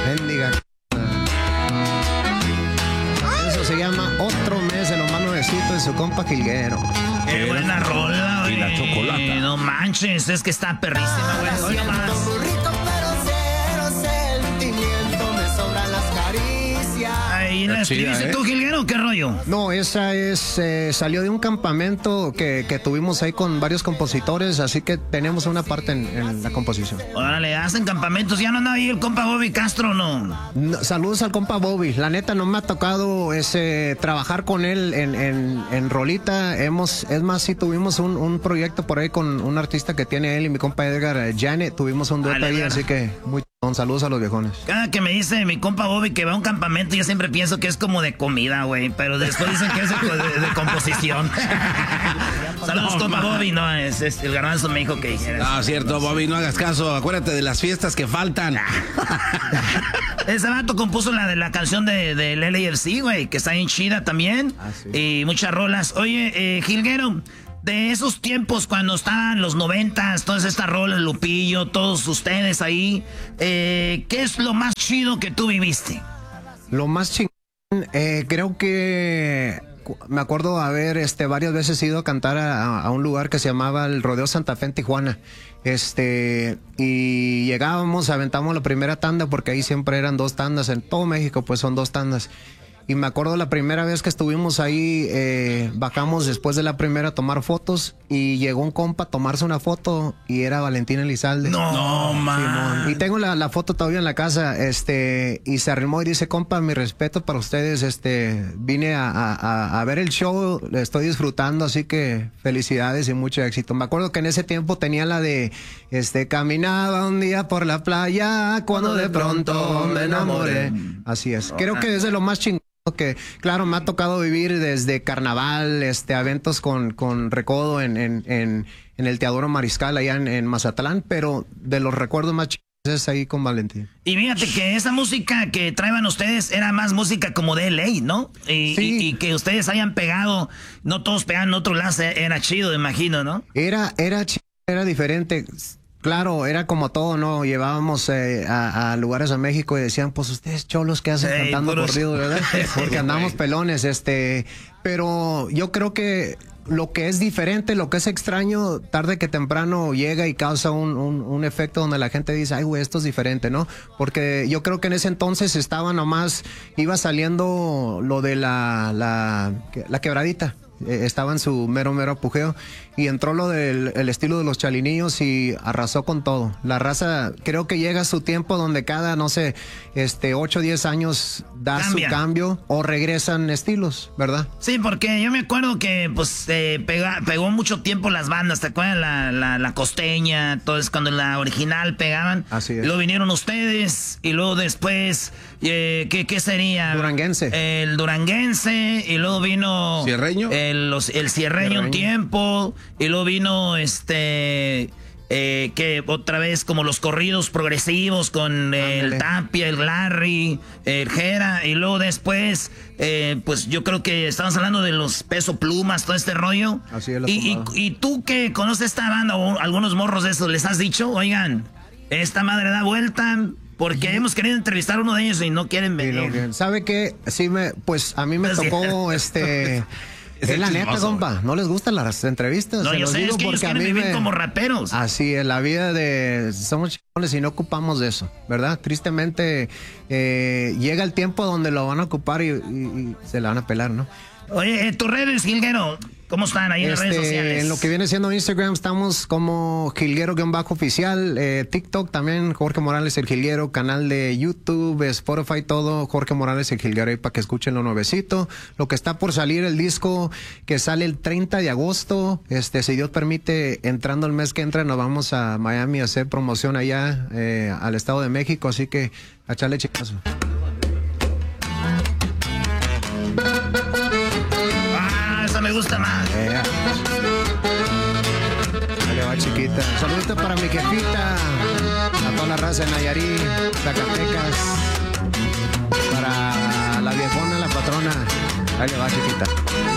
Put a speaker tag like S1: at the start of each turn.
S1: Mendiga. Eso se llama Otro Mes de lo más nuevecito de su compa Jilguero.
S2: Qué buena rola, güey.
S3: Y la chocolata.
S2: No manches, es que está perrísima, güey. Oiga más. Ay, ¿la escribiste tú, Jilguero? ¿Qué rollo?
S1: No, esa es salió de un campamento que tuvimos ahí con varios compositores, así que tenemos una parte en la composición.
S2: Órale, hacen campamentos. ¿Ya no anda ahí el compa Bobby Castro, no?
S1: Saludos al compa Bobby. La neta no me ha tocado trabajar con él en rolita. Es más, sí tuvimos un proyecto por ahí con un artista que tiene él y mi compa Edgar Janet. Tuvimos un dueto ahí, así que muy saludos a los viejones.
S2: Cada que me dice mi compa Bobby que va a un campamento, yo siempre pienso que es como de comida, güey. Pero después dicen que es de composición. Saludos, compa Bobby. No, es el Garbanzo me dijo que hicieras.
S3: No, cierto, Bobby, no hagas caso. Acuérdate de las fiestas que faltan.
S2: Ese vato compuso la canción del LAFC, güey, que está bien chida también.
S1: Sí.
S2: Y muchas rolas. Oye, Jilguero, de esos tiempos cuando estaban los 90s, todas estas rolas, Lupillo, todos ustedes ahí, ¿qué es lo más chido que tú viviste?
S1: Lo más chingón, creo que me acuerdo haber varias veces ido a cantar a un lugar que se llamaba el Rodeo Santa Fe en Tijuana. Y llegábamos, aventamos la primera tanda, porque ahí siempre eran 2 tandas, en todo México pues son 2 tandas. Y me acuerdo la primera vez que estuvimos ahí, bajamos después de la primera a tomar fotos y llegó un compa a tomarse una foto y era Valentín Elizalde.
S2: No, man.
S1: Y tengo la foto todavía en la casa, y se arrimó y dice, compa, mi respeto para ustedes, vine a ver el show, estoy disfrutando, así que felicidades y mucho éxito. Me acuerdo que en ese tiempo tenía la de, caminaba un día por la playa cuando de pronto me enamoré. Así es. Creo que es de lo más chingón. Que claro, me ha tocado vivir desde carnaval, eventos con Recodo en el Teodoro Mariscal allá en Mazatlán, pero de los recuerdos más chidos es ahí con Valentín.
S2: Y fíjate que esa música que traían ustedes era más música como de LA, ¿no?
S1: Sí.
S2: Y que ustedes hayan pegado, no todos pegaban en otro lado, era chido, imagino, ¿no?
S1: Era chido, era diferente. Claro, era como todo, ¿no? Llevábamos a lugares a México y decían, pues ustedes cholos que hacen cantando corrido, ¿verdad? Porque andamos pelones, pero yo creo que lo que es diferente, lo que es extraño, tarde que temprano llega y causa un efecto donde la gente dice, ay, güey, esto es diferente, ¿no? Porque yo creo que en ese entonces iba saliendo lo de la quebradita. Estaba en su mero apogeo y entró lo del el estilo de los Chalinillos y arrasó con todo. La raza creo que llega a su tiempo donde cada, no sé, 8 o 10 años su cambio o regresan estilos, ¿verdad?
S2: Sí, porque yo me acuerdo que pues pegó mucho tiempo las bandas, ¿te acuerdas? La costeña, todo eso, cuando la original pegaban.
S1: Así es.
S2: Y luego vinieron ustedes y luego después, ¿qué sería?
S1: Duranguense.
S2: El duranguense y luego vino...
S3: ¿Cierreño?
S2: El cierreño un tiempo y luego vino que otra vez como los corridos progresivos con el Tapia, el Larry, el Jera y luego después pues yo creo que estamos hablando de los Peso Plumas, todo este rollo.
S1: Así es.
S2: Y tú que conoces esta banda o algunos morros de esos, ¿les has dicho? Oigan, esta madre da vuelta... Porque hemos querido entrevistar a uno de ellos y no quieren venir.
S1: ¿Sabe qué? Sí, pues a mí me tocó Es la neta, compa, no les gustan las entrevistas.
S2: No, yo sé, es que ellos quieren vivir como raperos.
S1: Así es, la vida somos chingones y no ocupamos de eso, ¿verdad? Tristemente, llega el tiempo donde lo van a ocupar y se la van a pelar, ¿no?
S2: Oye, tus redes, Jilguero, ¿cómo están ahí en las redes sociales?
S1: En lo que viene siendo Instagram estamos como Jilguero-oficial, TikTok también, Jorge Morales el Jilguero, canal de YouTube, Spotify, todo, Jorge Morales el Jilguero, ahí para que escuchen lo nuevecito. Lo que está por salir, el disco que sale el 30 de agosto, si Dios permite, entrando el mes que entra, nos vamos a Miami a hacer promoción allá, al Estado de México, así que a echarle chicazo.
S2: Me gusta más.
S1: Dale, va, chiquita. Saludos para mi jefita, a toda la raza de Nayarit, Zacatecas, para la viejona, la patrona. Dale, va, chiquita.